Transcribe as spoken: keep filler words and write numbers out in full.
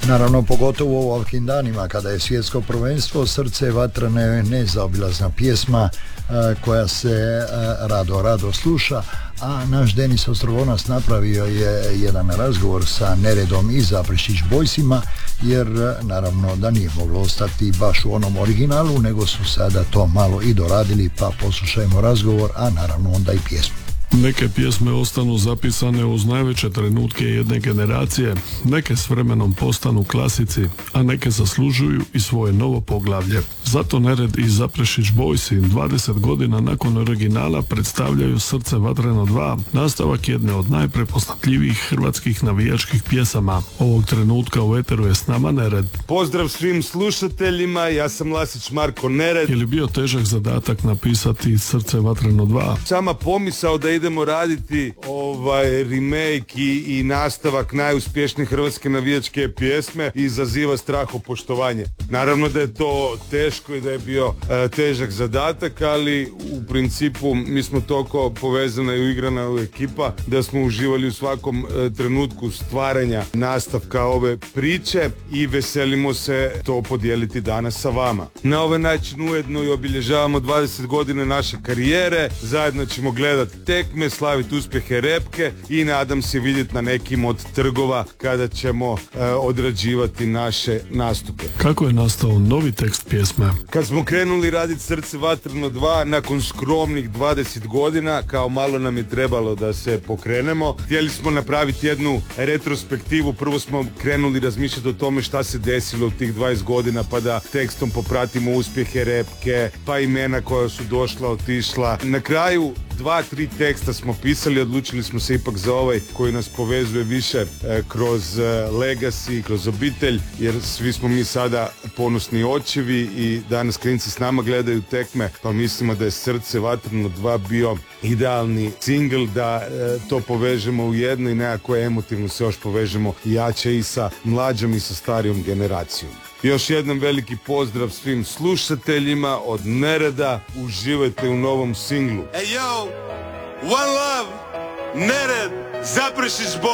Naravno, pogotovo u ovakvim danima kada je svjetsko prvenstvo, Srce vatrene nezaobilazna pjesma a, koja se a, rado, rado sluša, a naš Denis Ostrogonac napravio je jedan razgovor sa Neredom i Zaprešić Boysima, jer naravno da nije moglo ostati baš u onom originalu, nego su sada to malo i doradili, pa poslušajmo razgovor, a naravno onda i pjesmu. Neke pjesme ostanu zapisane uz najveće trenutke jedne generacije, neke s vremenom postanu klasici, a neke zaslužuju i svoje novo poglavlje. Zato Nered i Zaprešić Boysi dvadeset godina nakon originala predstavljaju Srce vatreno dva, nastavak jedne od najprepoznatljivijih hrvatskih navijačkih pjesama. Ovog trenutka u eteru je s nama Nered. Pozdrav svim slušateljima, ja sam Lasić Marko Nered. Je li bio težak zadatak napisati Srce vatreno dva? Sama pomisao da idemo raditi ovaj remake i, i nastavak najuspješnije hrvatske navijačke pjesme izaziva strahopoštovanje. Naravno da je to teško i da je bio e, težak zadatak, ali u principu mi smo toliko povezana i uigrana u ekipa da smo uživali u svakom e, trenutku stvaranja nastavka ove priče i veselimo se to podijeliti danas sa vama. Na ovaj način ujedno i obilježavamo dvadeset godina naše karijere, zajedno ćemo gledati tekme, slaviti uspjehe repke i nadam se vidjeti na nekim od trgova kada ćemo e, odrađivati naše nastupe. Kako je nastao novi tekst pjesme? Kad smo krenuli raditi Srce vatreno dva, nakon skromnih dvadeset godina, kao malo nam je trebalo da se pokrenemo, htjeli smo napraviti jednu retrospektivu. Prvo smo krenuli razmišljati o tome šta se desilo u tih dvadeset godina, pa da tekstom popratimo uspjehe repke, pa imena koja su došla, otišla. Na kraju dva, tri teksta smo pisali, odlučili smo se ipak za ovaj koji nas povezuje više e, kroz e, legacy, kroz obitelj, jer svi smo mi sada ponosni očevi i danas klinci s nama gledaju tekme, pa mislimo da je Srce vatreno dva bio idealni singl da e, to povežemo u jedno i nekako emotivno se još povežemo jače i sa mlađom i sa starijom generacijom. Još jednom veliki pozdrav svim slušateljima od Nereda, uživajte u novom singlu. Hey yo, one love, Nered, Zaprešić Boys.